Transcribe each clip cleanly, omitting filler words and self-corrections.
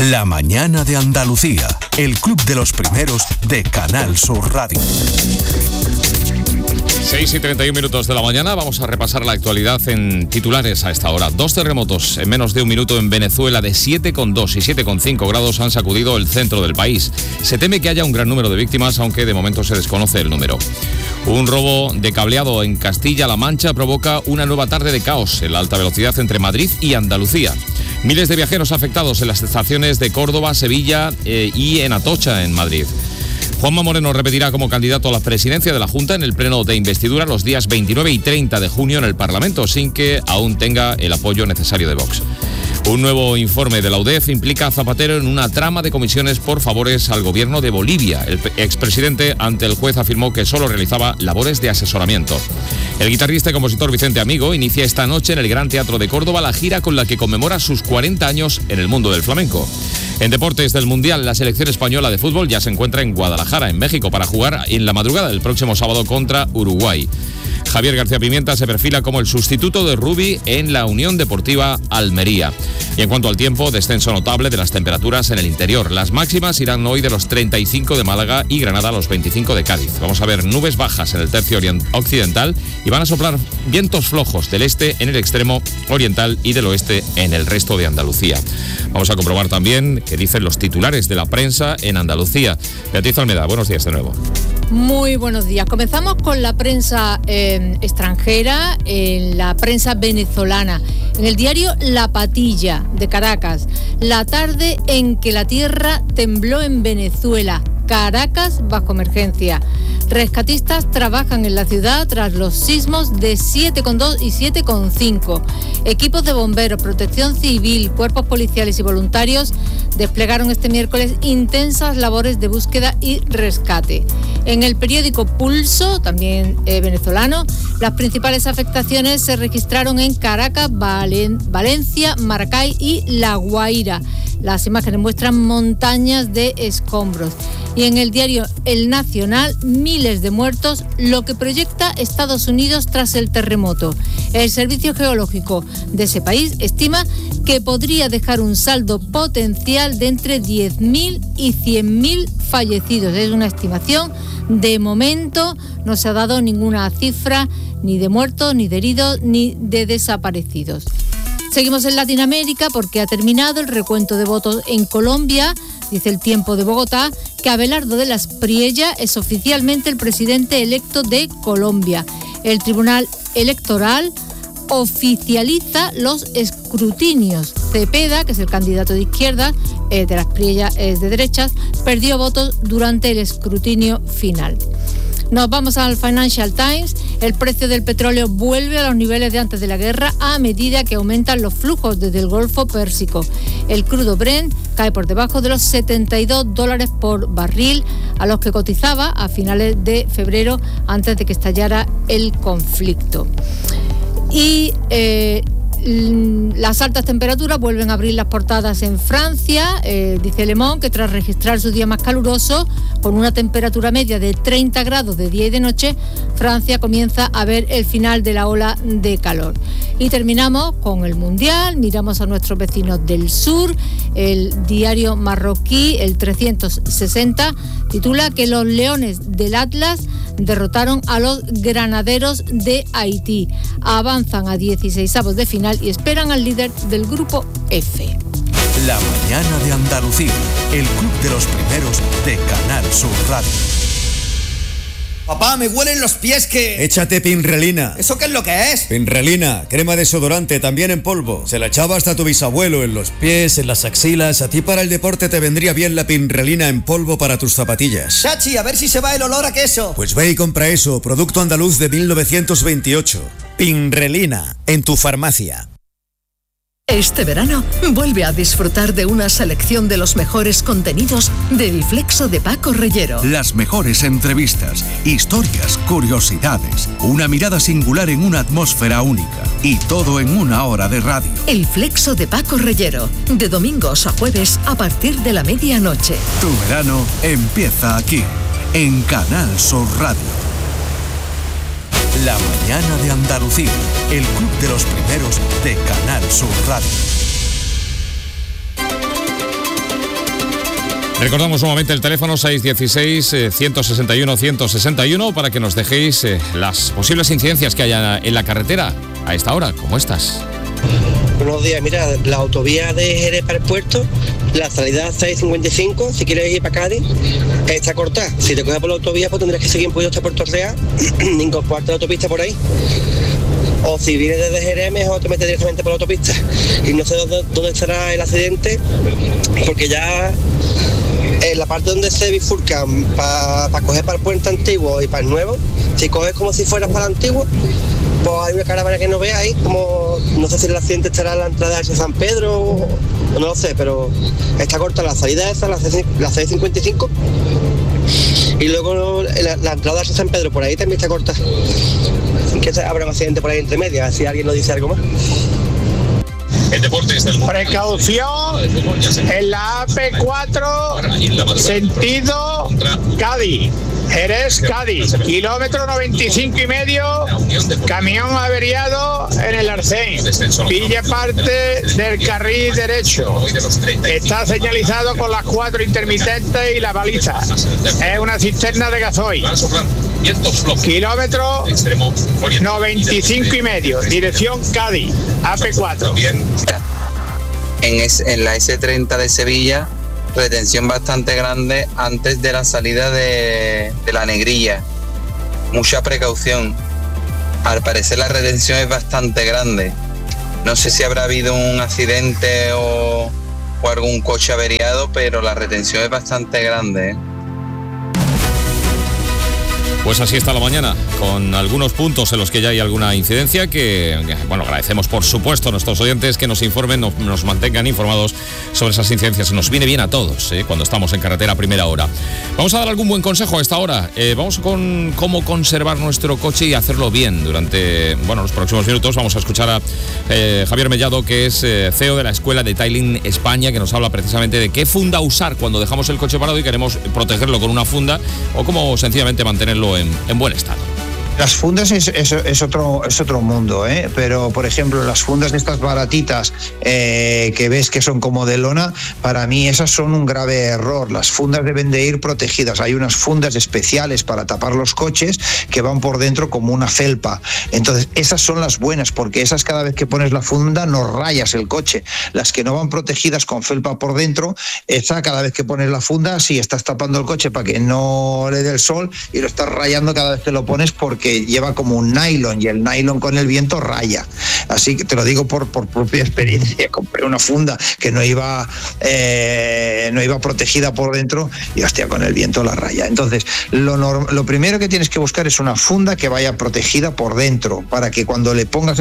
La mañana de Andalucía, el club de los primeros de Canal Sur Radio. 6:31 de la mañana, vamos a repasar la actualidad en titulares a esta hora. 2 terremotos en menos de un minuto en Venezuela de 7,2 y 7,5 grados han sacudido el centro del país. Se teme que haya un gran número de víctimas, aunque de momento se desconoce el número. Un robo de cableado en Castilla-La Mancha provoca una nueva tarde de caos en la alta velocidad entre Madrid y Andalucía. Miles de viajeros afectados en las estaciones de Córdoba, Sevilla y en Atocha, en Madrid. Juanma Moreno repetirá como candidato a la presidencia de la Junta en el pleno de investidura los días 29 y 30 de junio en el Parlamento, sin que aún tenga el apoyo necesario de Vox. Un nuevo informe de la UDEF implica a Zapatero en una trama de comisiones por favores al gobierno de Bolivia. El expresidente ante el juez afirmó que solo realizaba labores de asesoramiento. El guitarrista y compositor Vicente Amigo inicia esta noche en el Gran Teatro de Córdoba la gira con la que conmemora sus 40 años en el mundo del flamenco. En deportes del Mundial, la selección española de fútbol ya se encuentra en Guadalajara, en México, para jugar en la madrugada del próximo sábado contra Uruguay. Javier García Pimienta se perfila como el sustituto de Rubi en la Unión Deportiva Almería. Y en cuanto al tiempo, descenso notable de las temperaturas en el interior. Las máximas irán hoy de los 35 de Málaga y Granada a los 25 de Cádiz. Vamos a ver nubes bajas en el tercio occidental y van a soplar vientos flojos del este en el extremo oriental y del oeste en el resto de Andalucía. Vamos a comprobar también qué dicen los titulares de la prensa en Andalucía. Beatriz Almeda, buenos días de nuevo. Muy buenos días. Comenzamos con la prensa extranjera, la prensa venezolana. En el diario La Patilla de Caracas, la tarde en que la tierra tembló en Venezuela. Caracas bajo emergencia. Rescatistas trabajan en la ciudad tras los sismos de 7,2 y 7,5. Equipos de bomberos, protección civil, cuerpos policiales y voluntarios desplegaron este miércoles intensas labores de búsqueda y rescate. En el periódico Pulso, también venezolano, las principales afectaciones se registraron en Caracas, Valencia, Maracay y La Guaira. Las imágenes muestran montañas de escombros. Y en el diario El Nacional, miles de muertos, lo que proyecta Estados Unidos tras el terremoto. El Servicio Geológico de ese país estima que podría dejar un saldo potencial de entre 10.000 y 100.000 fallecidos. Es una estimación. De momento no se ha dado ninguna cifra ni de muertos, ni de heridos, ni de desaparecidos. Seguimos en Latinoamérica porque ha terminado el recuento de votos en Colombia. Dice El Tiempo de Bogotá que Abelardo de las Priella es oficialmente el presidente electo de Colombia. El Tribunal Electoral oficializa los escrutinios. Cepeda, que es el candidato de izquierda, de las Priella es de derechas, perdió votos durante el escrutinio final. Nos vamos al Financial Times. El precio del petróleo vuelve a los niveles de antes de la guerra a medida que aumentan los flujos desde el Golfo Pérsico. El crudo Brent cae por debajo de los $72 por barril, a los que cotizaba a finales de febrero antes de que estallara el conflicto. Y las altas temperaturas vuelven a abrir las portadas en Francia. Dice Le Monde que tras registrar su día más caluroso, con una temperatura media de 30 grados de día y de noche, Francia comienza a ver el final de la ola de calor. Y terminamos con el Mundial, miramos a nuestros vecinos del sur. El diario marroquí, el 360, titula que los Leones del Atlas derrotaron a los Granaderos de Haití. Avanzan a 16avos de final y esperan al líder del grupo F. La mañana de Andalucía, el club de los primeros de Canal Sur Radio. Papá, me huelen los pies que... Échate Pinrelina. ¿Eso qué es lo que es? Pinrelina, crema desodorante, también en polvo. Se la echaba hasta tu bisabuelo, en los pies, en las axilas. A ti para el deporte te vendría bien la Pinrelina en polvo para tus zapatillas. Chachi, a ver si se va el olor a queso. Pues ve y compra eso, producto andaluz de 1928. Pinrelina, en tu farmacia. Este verano, vuelve a disfrutar de una selección de los mejores contenidos del Flexo de Paco Reyero. Las mejores entrevistas, historias, curiosidades, una mirada singular en una atmósfera única y todo en una hora de radio. El Flexo de Paco Reyero, de domingos a jueves a partir de la medianoche. Tu verano empieza aquí, en Canal Sur Radio. La mañana de Andalucía, el club de los primeros de Canal Sur Radio. Recordamos nuevamente el teléfono 616-161-161 para que nos dejéis las posibles incidencias que haya en la carretera a esta hora. ¿Cómo estás? Buenos días, mira, la autovía de Jerez para el puerto, la salida 6.55, si quieres ir para Cádiz, está cortada. Si te coges por la autovía, pues tendrás que seguir en Puyo hasta Puerto Real, incorporarte a la autopista por ahí. O si vienes desde Jerez, mejor te metes directamente por la autopista. Y no sé dónde estará el accidente, porque ya en la parte donde se bifurcan para coger para el puente antiguo y para el nuevo, si coges como si fueras para el antiguo, pues hay una caravana que no veas ahí, como no sé si el accidente estará en la entrada de San Pedro o no lo sé, pero está corta la salida esa, la 6.55, y luego la entrada de San Pedro por ahí también está corta. Que habrá un accidente por ahí entre medias, si alguien nos dice algo más. El deporte es del precaución en la AP4 sentido Cádiz, Jerez Cádiz, kilómetro 95,5, camión averiado en el Arcén, pilla parte del carril derecho, está señalizado con las 4 intermitentes y la baliza, es una cisterna de gasoil. Kilómetro 95,5, dirección Cádiz, AP4. En la S30 de Sevilla, retención bastante grande antes de la salida de la Negrilla. Mucha precaución. Al parecer la retención es bastante grande. No sé si habrá habido un accidente o algún coche averiado, pero la retención es bastante grande, ¿eh? Pues así está la mañana, con algunos puntos en los que ya hay alguna incidencia que, bueno, agradecemos por supuesto a nuestros oyentes que nos informen, nos mantengan informados sobre esas incidencias. Nos viene bien a todos, cuando estamos en carretera a primera hora. Vamos a dar algún buen consejo a esta hora. Vamos con cómo conservar nuestro coche y hacerlo bien. Durante los próximos minutos vamos a escuchar a Javier Mellado, que es CEO de la Escuela Detailing España, que nos habla precisamente de qué funda usar cuando dejamos el coche parado y queremos protegerlo con una funda, o cómo sencillamente mantenerlo en buen estado. Las fundas es otro mundo, ¿eh? Pero, por ejemplo, las fundas de estas baratitas que ves que son como de lona, para mí esas son un grave error. Las fundas deben de ir protegidas. Hay unas fundas especiales para tapar los coches que van por dentro como una felpa. Entonces, esas son las buenas, porque esas cada vez que pones la funda no rayas el coche. Las que no van protegidas con felpa por dentro, esa cada vez que pones la funda, sí estás tapando el coche para que no le dé el sol y lo estás rayando cada vez que lo pones, porque lleva como un nylon y el nylon con el viento raya. Así que te lo digo por propia experiencia. Compré una funda que no iba protegida por dentro y hostia, con el viento la raya. Entonces, lo primero que tienes que buscar es una funda que vaya protegida por dentro, para que cuando le pongas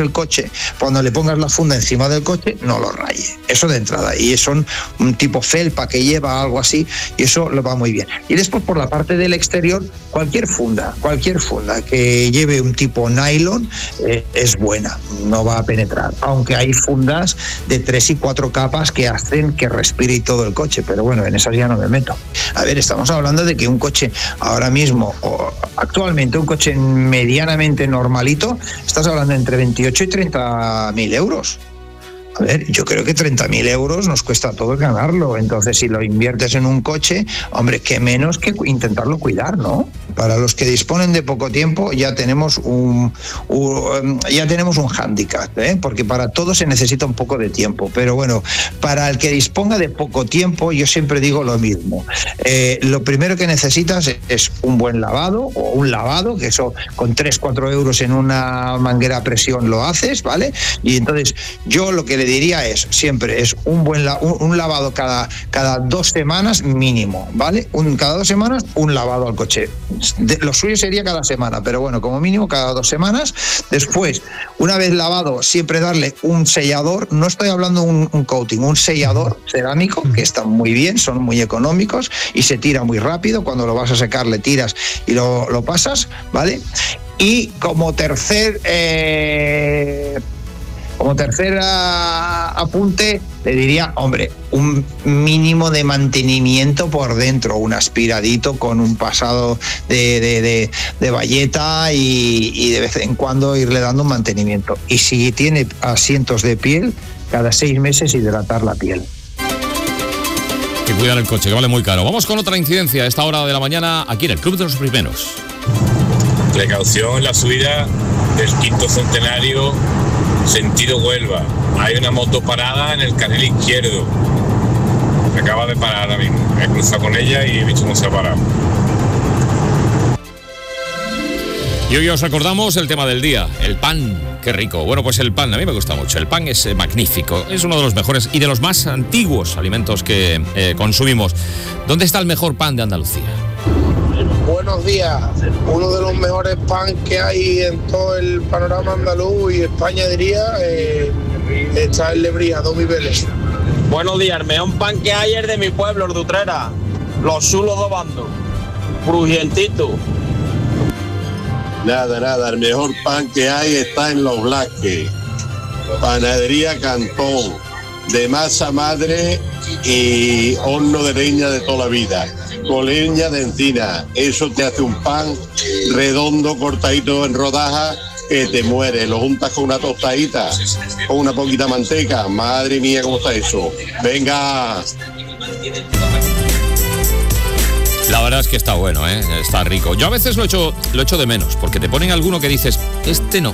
la funda encima del coche, no lo raye. Eso de entrada. Y son un tipo felpa que lleva algo así, y eso lo va muy bien. Y después, por la parte del exterior, cualquier funda que lleve un tipo nylon es buena, no va a penetrar, aunque hay fundas de 3 y 4 capas que hacen que respire todo el coche, pero bueno, en esas ya no me meto. A ver, estamos hablando de que un coche ahora mismo, o actualmente un coche medianamente normalito, estás hablando entre 28 y 30.000 euros. A ver, yo creo que 30.000 euros nos cuesta a todos ganarlo. Entonces, si lo inviertes en un coche, hombre, qué menos que intentarlo cuidar, ¿no? Para los que disponen de poco tiempo ya tenemos un hándicap, ¿eh? Porque para todo se necesita un poco de tiempo. Pero bueno, para el que disponga de poco tiempo, yo siempre digo lo mismo. Lo primero que necesitas es un buen lavado, o un lavado, que eso con 3-4 euros en una manguera a presión lo haces, ¿vale? Y entonces yo lo que le diría es un lavado cada 2 semanas mínimo, ¿vale? Cada 2 semanas un lavado al coche. Lo suyo sería cada semana, pero bueno, como mínimo cada 2 semanas. Después, una vez lavado, siempre darle un sellador. No estoy hablando un coating, un sellador cerámico, que están muy bien, son muy económicos y se tira muy rápido. Cuando lo vas a secar le tiras y lo pasas, ¿vale? Y como tercer apunte, le diría, hombre, un mínimo de mantenimiento por dentro, un aspiradito con un pasado de bayeta y de vez en cuando irle dando un mantenimiento. Y si tiene asientos de piel, cada 6 meses hidratar la piel. que cuidar el coche, que vale muy caro. Vamos con otra incidencia a esta hora de la mañana aquí en el Club de los Primeros. Precaución en la subida del quinto centenario, sentido Huelva. Hay una moto parada en el carril izquierdo. Acaba de parar ahora mismo. He cruzado con ella y he visto cómo se ha parado. Y hoy os recordamos el tema del día, el pan. Qué rico. Bueno, pues el pan, a mí me gusta mucho. El pan es magnífico. Es uno de los mejores y de los más antiguos alimentos que consumimos. ¿Dónde está el mejor pan de Andalucía? Buenos días. Uno de los mejores pan que hay en todo el panorama andaluz y España, diría, está en Lebrija, Dos Niveles. Buenos días. El mejor pan que hay es de mi pueblo, el de Utrera. Los zulos dos bandos. Crujientito. Nada, el mejor pan que hay está en Los Blasques, Panadería Cantón, de masa madre y horno de leña de toda la vida, con leña de encina. Eso te hace un pan redondo, cortadito en rodajas, que te muere. Lo juntas con una tostadita, con una poquita manteca. Madre mía, ¿cómo está eso? Venga. La verdad es que está bueno, está rico. Yo a veces lo echo de menos, porque te ponen alguno que dices, este no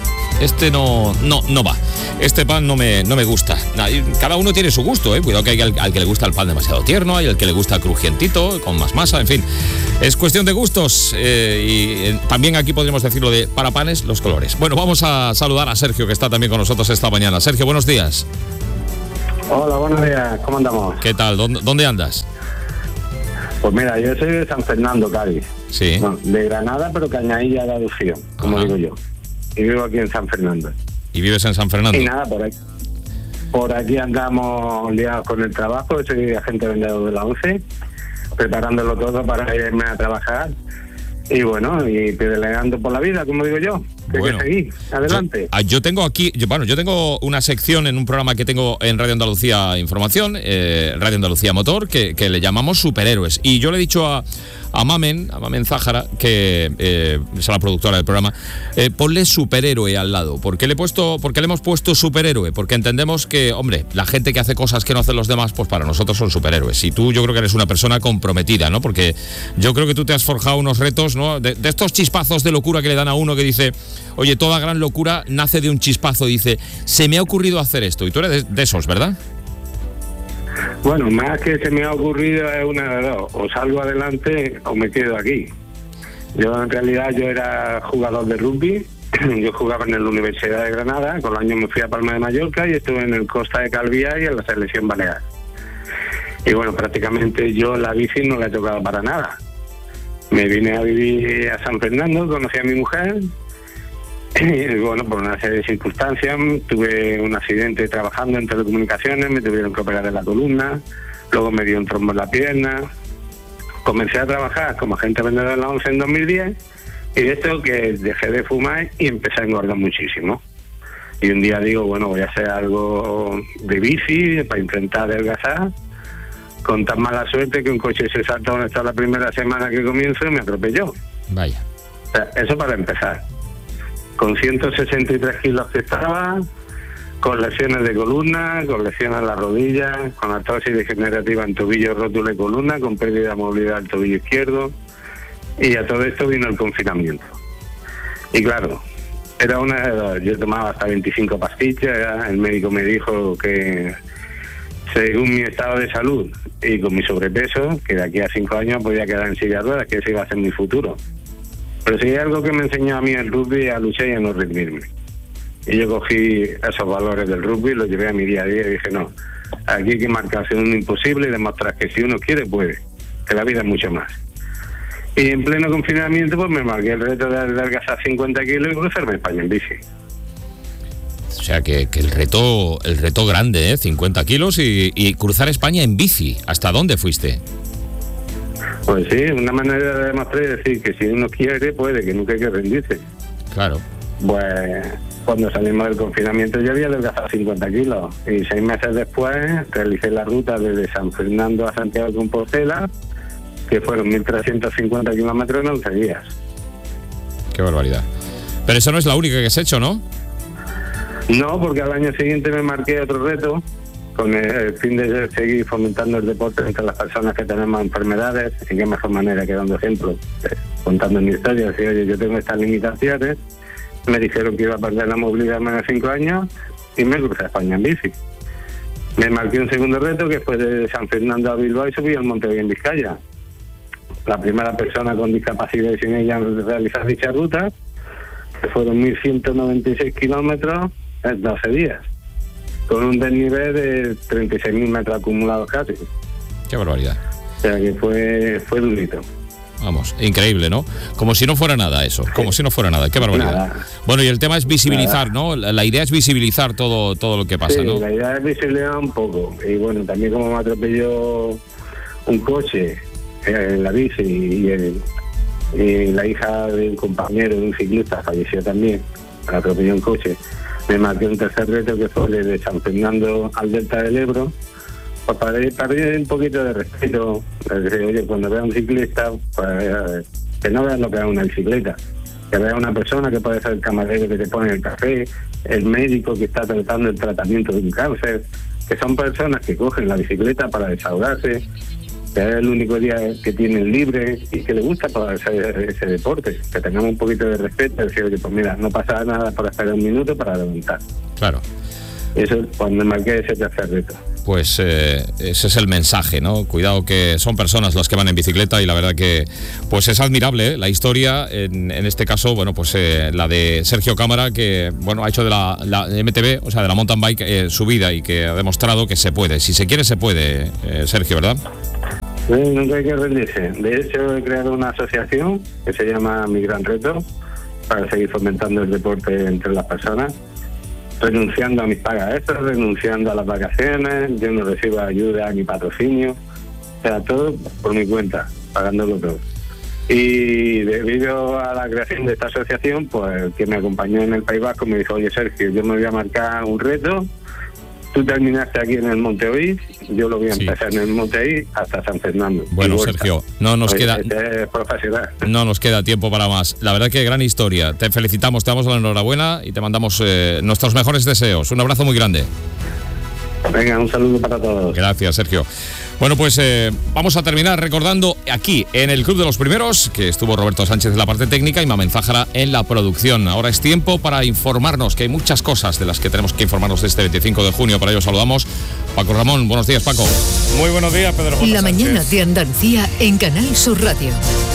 va. Este pan no me gusta. Cada uno tiene su gusto, Cuidado que hay al que le gusta el pan demasiado tierno, hay al que le gusta crujientito, con más masa, en fin. Es cuestión de gustos y también aquí podríamos decirlo de para panes los colores. Bueno, vamos a saludar a Sergio, que está también con nosotros esta mañana. Sergio, buenos días. Hola, buenos días. ¿Cómo andamos? ¿Qué tal? ¿Dónde andas? Pues mira, yo soy de San Fernando, Cádiz. Sí. Bueno, de Granada, pero Cañadilla de aducción, como digo yo. Y vivo aquí en San Fernando. ¿Y vives en San Fernando? Y nada, por aquí andamos liados con el trabajo. Soy agente vendedor de la ONCE, preparándolo todo para irme a trabajar. Y bueno, y pedaleando por la vida, como digo yo. Que hay que seguir, adelante. Yo tengo una sección en un programa que tengo en Radio Andalucía Información, Radio Andalucía Motor, que le llamamos Superhéroes. Y yo le he dicho a Mamen Zájara, que es la productora del programa, ponle superhéroe al lado. ¿Por qué le hemos puesto superhéroe? Porque entendemos que, hombre, la gente que hace cosas que no hacen los demás, pues para nosotros son superhéroes. Y tú, yo creo que eres una persona comprometida, ¿no? Porque yo creo que tú te has forjado unos retos, ¿no? De estos chispazos de locura que le dan a uno que dice, oye, toda gran locura nace de un chispazo, dice, se me ha ocurrido hacer esto. Y tú eres de esos, ¿verdad? Bueno, más que se me ha ocurrido es una de dos, o salgo adelante o me quedo aquí. Yo en realidad era jugador de rugby, yo jugaba en la Universidad de Granada, con los años me fui a Palma de Mallorca y estuve en el Costa de Calviá y en la selección balear. Y bueno, prácticamente yo la bici no la he tocado para nada. Me vine a vivir a San Fernando, conocí a mi mujer. Y bueno, por una serie de circunstancias, tuve un accidente trabajando en telecomunicaciones, me tuvieron que operar de la columna, luego me dio un trombo en la pierna. Comencé a trabajar como agente vendedor en la ONCE en 2010 y de esto que dejé de fumar y empecé a engordar muchísimo. Y un día digo, bueno, voy a hacer algo de bici para intentar adelgazar, con tan mala suerte que un coche se saltó donde está la primera semana que comienzo y me atropelló. Vaya. O sea, eso para empezar. Con 163 kilos que estaba, con lesiones de columna, con lesiones en la rodilla, con artrosis degenerativa en tobillo, rótula y columna, con pérdida de movilidad del tobillo izquierdo. Y a todo esto vino el confinamiento. Y claro, era una de dos. Yo tomaba hasta 25 pastillas, el médico me dijo que según mi estado de salud y con mi sobrepeso, que de aquí a 5 años podía quedar en silla de ruedas, que ese iba a ser mi futuro. Pero sí hay algo que me enseñó a mí el rugby, a luchar y a no rendirme. Y yo cogí esos valores del rugby, los llevé a mi día a día y dije, no, aquí hay que marcarse un imposible y demostrar que si uno quiere, puede, que la vida es mucho más. Y en pleno confinamiento, pues me marqué el reto de adelgazar 50 kilos y cruzarme España en bici. O sea, que el reto grande, 50 kilos y cruzar España en bici. ¿Hasta dónde fuiste? Pues sí, una manera de demostrar y decir que si uno quiere, puede, que nunca hay que rendirse. Claro. Pues cuando salimos del confinamiento yo había adelgazado 50 kilos y 6 meses después realicé la ruta desde San Fernando a Santiago de Compostela, que fueron 1.350 kilómetros en 11 días. Qué barbaridad. Pero eso no es la única que has hecho, ¿no? No, porque al año siguiente me marqué otro reto, con el fin de seguir fomentando el deporte entre las personas que tenemos enfermedades, y qué mejor manera que dando ejemplo, contando mi historia. Decir, oye, yo tengo estas limitaciones, me dijeron que iba a perder la movilidad en menos de 5 años y me crucé a España en bici. Me marqué un segundo reto que fue de San Fernando a Bilbao y subí al Monte Hoy en Vizcaya. La primera persona con discapacidad y sin ella en realizar dicha ruta, que fueron 1.196 kilómetros en 12 días, con un desnivel de 36.000 metros acumulados casi. Qué barbaridad. O sea que fue durito. Vamos, increíble, ¿no? Como si no fuera nada eso, como si no fuera nada, qué barbaridad. Nada. Bueno, y el tema es visibilizar, ¿no? La idea es visibilizar todo lo que pasa, sí, ¿no? La idea es visibilizar un poco. Y bueno, también como me atropelló un coche en la bici y la hija de un compañero, de un ciclista, falleció también, me atropelló un coche. Me marqué un tercer reto que fue desde San Fernando al Delta del Ebro, pues para un poquito de respeto. Decir, oye, cuando vea a un ciclista, pues, que no veas lo que es una bicicleta, que vea una persona que puede ser el camarero que te pone el café, el médico que está tratando el tratamiento de un cáncer, que son personas que cogen la bicicleta para desahogarse, que es el único día que tienen libre y que les gusta para hacer ese deporte. Que tengamos un poquito de respeto, decir, oye, pues mira, no pasa nada por esperar un minuto para levantar. Claro. Eso es cuando marqué ese tercer reto. Pues ese es el mensaje, ¿no? Cuidado, que son personas las que van en bicicleta, y la verdad que pues es admirable, ¿eh? La historia, en este caso, bueno, pues la de Sergio Cámara, que bueno, ha hecho de la MTB, o sea, de la mountain bike, su vida, y que ha demostrado que se puede. Si se quiere, se puede, Sergio, ¿verdad? Sí, nunca hay que rendirse. De hecho, he creado una asociación que se llama Mi Gran Reto, para seguir fomentando el deporte entre las personas, renunciando a mis pagas extras, renunciando a las vacaciones, yo no recibo ayuda ni patrocinio, o sea, todo por mi cuenta, pagándolo todo. Y debido a la creación de esta asociación, pues el que me acompañó en el País Vasco me dijo, oye Sergio, yo me voy a marcar un reto, tú terminaste aquí en el Monte Hoy, yo lo voy a empezar en el Monte Hoy hasta San Fernando. Bueno, Sergio, no nos queda tiempo para más. La verdad que gran historia. Te felicitamos, te damos la enhorabuena y te mandamos nuestros mejores deseos. Un abrazo muy grande. Venga, un saludo para todos. Gracias, Sergio. Bueno, pues vamos a terminar recordando aquí en el Club de los Primeros que estuvo Roberto Sánchez en la parte técnica y Mamen Zájara en la producción. Ahora es tiempo para informarnos, que hay muchas cosas de las que tenemos que informarnos de este 25 de junio. Para ello saludamos Paco Ramón. Buenos días, Paco. Muy buenos días, Pedro J. La mañana de Andalucía en Canal Sur Radio.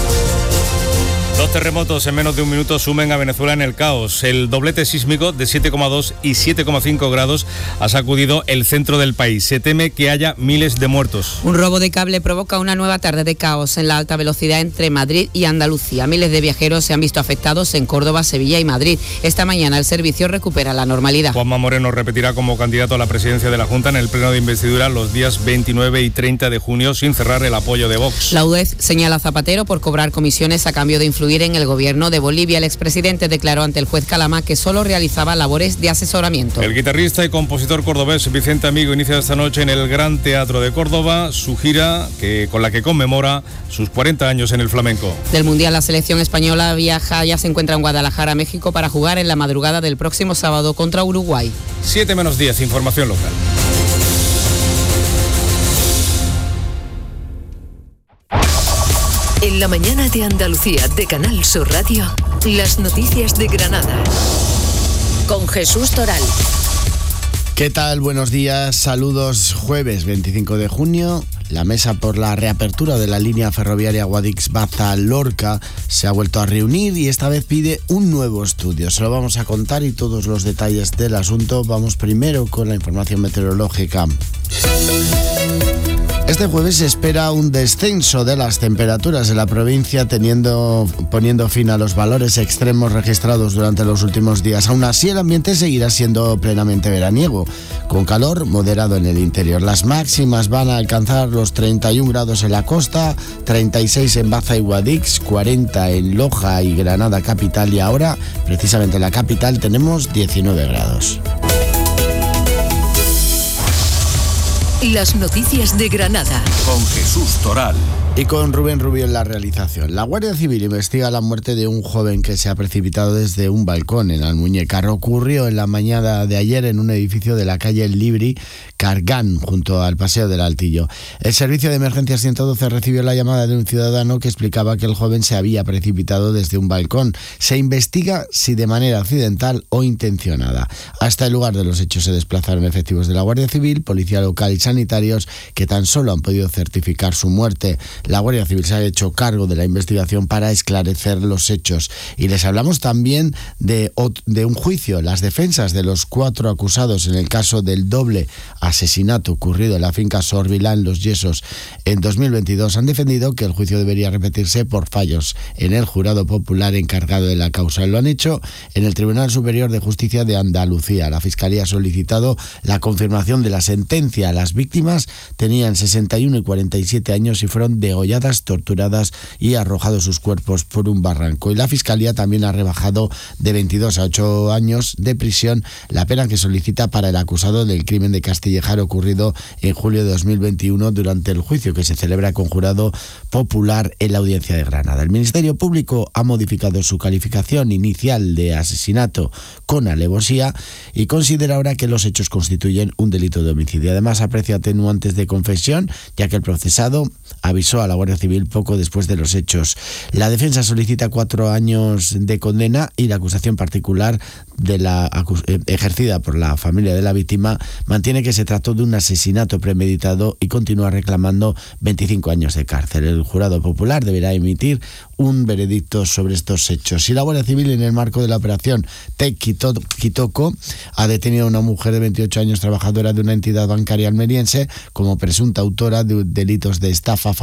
2 terremotos en menos de un minuto sumen a Venezuela en el caos. El doblete sísmico de 7,2 y 7,5 grados ha sacudido el centro del país. Se teme que haya miles de muertos. Un robo de cable provoca una nueva tarde de caos en la alta velocidad entre Madrid y Andalucía. Miles de viajeros se han visto afectados en Córdoba, Sevilla y Madrid. Esta mañana el servicio recupera la normalidad. Juanma Moreno repetirá como candidato a la presidencia de la Junta en el pleno de investidura los días 29 y 30 de junio sin cerrar el apoyo de Vox. La UDEF señala a Zapatero por cobrar comisiones a cambio de influir en el gobierno de Bolivia. El expresidente declaró ante el juez Calama que solo realizaba labores de asesoramiento. El guitarrista y compositor cordobés Vicente Amigo inicia esta noche en el Gran Teatro de Córdoba su gira con la que conmemora sus 40 años en el flamenco. Del Mundial, la selección española ya se encuentra en Guadalajara, México, para jugar en la madrugada del próximo sábado contra Uruguay. 7:10, información local. En la mañana de Andalucía de Canal Sur Radio, las noticias de Granada. Con Jesús Toral. ¿Qué tal? Buenos días, saludos. Jueves 25 de junio, la mesa por la reapertura de la línea ferroviaria Guadix-Baza-Lorca se ha vuelto a reunir y esta vez pide un nuevo estudio. Se lo vamos a contar y todos los detalles del asunto. Vamos primero con la información meteorológica. Este jueves se espera un descenso de las temperaturas en la provincia, poniendo fin a los valores extremos registrados durante los últimos días. Aún así, el ambiente seguirá siendo plenamente veraniego, con calor moderado en el interior. Las máximas van a alcanzar los 31 grados en la costa, 36 en Baza y Guadix, 40 en Loja y Granada capital, y ahora, precisamente en la capital, tenemos 19 grados. Las noticias de Granada. Con Jesús Toral. Y con Rubén Rubio en la realización. La Guardia Civil investiga la muerte de un joven que se ha precipitado desde un balcón en Almuñécar. Ocurrió en la mañana de ayer en un edificio de la calle Libri, Cargán, junto al Paseo del Altillo. El servicio de emergencias 112 recibió la llamada de un ciudadano que explicaba que el joven se había precipitado desde un balcón. Se investiga si de manera accidental o intencionada. Hasta el lugar de los hechos se desplazaron efectivos de la Guardia Civil, policía local y sanitarios que tan solo han podido certificar su muerte. La Guardia Civil se ha hecho cargo de la investigación para esclarecer los hechos. Y les hablamos también de un juicio. Las defensas de los 4 acusados en el caso del doble asesinato ocurrido en la finca Sor Vilà en Los Yesos en 2022 han defendido que el juicio debería repetirse por fallos en el jurado popular encargado de la causa. Lo han hecho en el Tribunal Superior de Justicia de Andalucía. La Fiscalía ha solicitado la confirmación de la sentencia. Las víctimas tenían 61 y 47 años y fueron degolladas, torturadas y arrojados sus cuerpos por un barranco. Y la Fiscalía también ha rebajado de 22 a 8 años de prisión la pena que solicita para el acusado del crimen de Castillejar ocurrido en julio de 2021 durante el juicio que se celebra con jurado popular en la Audiencia de Granada. El Ministerio Público ha modificado su calificación inicial de asesinato con alevosía y considera ahora que los hechos constituyen un delito de homicidio. Además, aprecia atenuantes de confesión, ya que el procesado avisó a la Guardia Civil poco después de los hechos. La defensa solicita 4 años de condena y la acusación particular ejercida por la familia de la víctima mantiene que se trató de un asesinato premeditado y continúa reclamando 25 años de cárcel. El jurado popular deberá emitir un veredicto sobre estos hechos. Y la Guardia Civil, en el marco de la operación Te Quitoco, ha detenido a una mujer de 28 años trabajadora de una entidad bancaria almeriense como presunta autora de delitos de estafa,